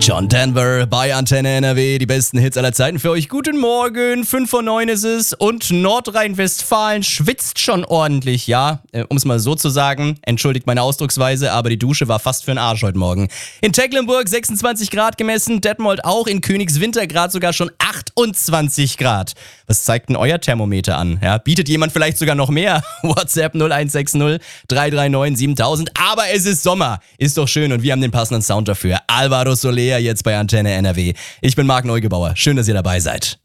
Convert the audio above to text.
John Denver bei Antenne NRW, die besten Hits aller Zeiten für euch. Guten Morgen, 5:09 ist es und Nordrhein-Westfalen schwitzt schon ordentlich, ja, um es mal so zu sagen. Entschuldigt meine Ausdrucksweise, aber die Dusche war fast für den Arsch heute Morgen. In Tecklenburg 26 Grad gemessen, Detmold auch, in Königswintergrad sogar schon 28 Grad. Was zeigt denn euer Thermometer an? Ja, bietet jemand vielleicht sogar noch mehr? WhatsApp 0160 339 7000. Aber es ist Sommer, ist doch schön und wir haben den passenden Sound dafür. Alvaro Soler jetzt bei Antenne NRW. Ich bin Marc Neugebauer. Schön, dass ihr dabei seid.